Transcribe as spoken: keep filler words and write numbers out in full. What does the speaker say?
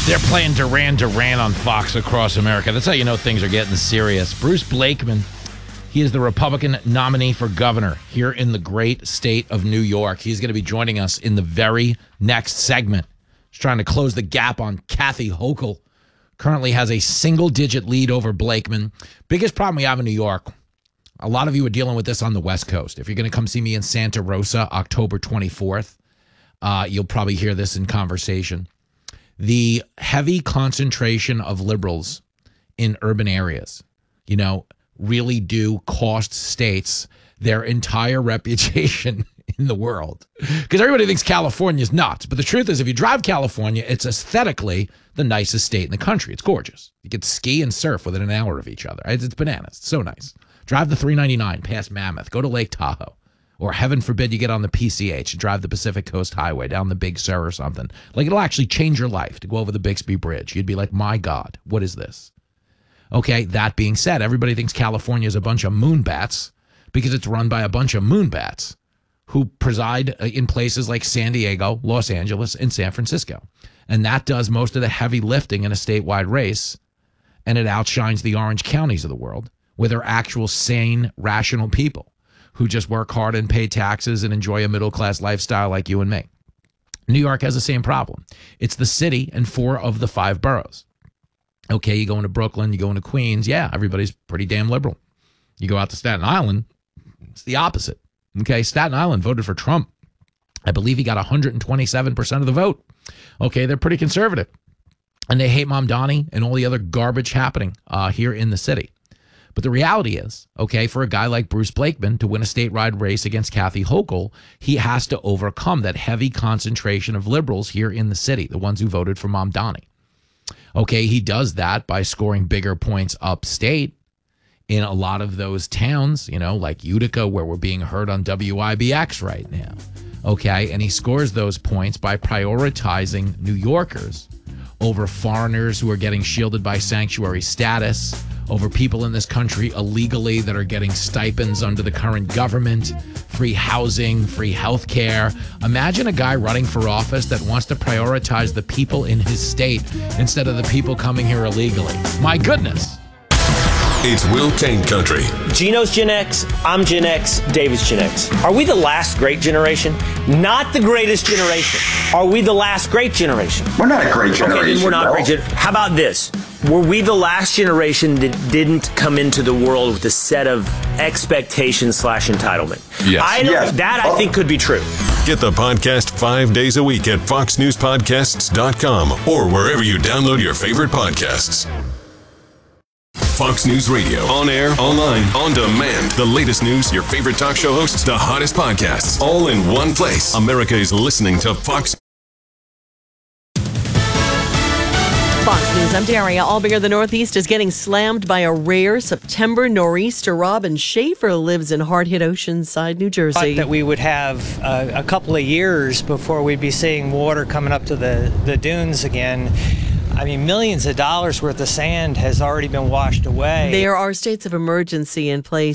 They're playing Duran Duran on Fox across America. That's how you know things are getting serious. Bruce Blakeman, he is the Republican nominee for governor here in the great state of New York. He's going to be joining us in the very next segment. He's trying to close the gap on Kathy Hochul. Currently has a single-digit lead over Blakeman. Biggest problem we have in New York, a lot of you are dealing with this on the West Coast. If you're going to come see me in Santa Rosa, October twenty-fourth, uh, you'll probably hear this in conversation. The heavy concentration of liberals in urban areas, you know, really do cost states their entire reputation in the world. Because everybody thinks California is nuts. But the truth is, if you drive California, it's aesthetically the nicest state in the country. It's gorgeous. You can ski and surf within an hour of each other. It's, it's bananas. It's so nice. Drive the three ninety-nine past Mammoth. Go to Lake Tahoe. Or heaven forbid you get on the P C H and drive the Pacific Coast Highway down the Big Sur or something. Like, it'll actually change your life to go over the Bixby Bridge. You'd be like, my God, what is this? Okay, that being said, everybody thinks California is a bunch of moonbats because it's run by a bunch of moonbats who preside in places like San Diego, Los Angeles, and San Francisco. And that does most of the heavy lifting in a statewide race, and it outshines the Orange counties of the world, where they're actual sane, rational people who just work hard and pay taxes and enjoy a middle-class lifestyle like you and me. New York has the same problem. It's the city and four of the five boroughs. Okay, you go into Brooklyn, you go into Queens, yeah, everybody's pretty damn liberal. You go out to Staten Island, it's the opposite. Okay, Staten Island voted for Trump. I believe he got one hundred twenty-seven percent of the vote. Okay, they're pretty conservative. And they hate Mamdani and all the other garbage happening uh, here in the city. But the reality is, okay, for a guy like Bruce Blakeman to win a statewide race against Kathy Hochul, he has to overcome that heavy concentration of liberals here in the city, the ones who voted for Mamdani. Okay, he does that by scoring bigger points upstate in a lot of those towns, you know, like Utica, where we're being heard on W I B X right now. Okay, and he scores those points by prioritizing New Yorkers over foreigners who are getting shielded by sanctuary status, over people in this country illegally that are getting stipends under the current government, free housing, free health care. Imagine a guy running for office that wants to prioritize the people in his state instead of the people coming here illegally. My goodness. It's Will Kane Country. Gino's Gen X, I'm Gen X, David's Gen X. Are we the last great generation? Not the greatest generation. Are we the last great generation? We're not a great generation. Okay, then we're not a great generation. How about this? Were we the last generation that didn't come into the world with a set of expectations slash entitlement? Yes. I know yes. That I think could be true. Get the podcast five days a week at fox news podcasts dot com or wherever you download your favorite podcasts. Fox News Radio. On air, online, on demand. The latest news, your favorite talk show hosts, the hottest podcasts, all in one place. America is listening to Fox. Fox News, I'm Daria. All bigger the Northeast is getting slammed by a rare September nor'easter. Robin Schaefer lives in hard-hit Oceanside, New Jersey. Thought that we would have uh, a couple of years before we'd be seeing water coming up to the, the dunes again. I mean, millions of dollars worth of sand has already been washed away. There are states of emergency in place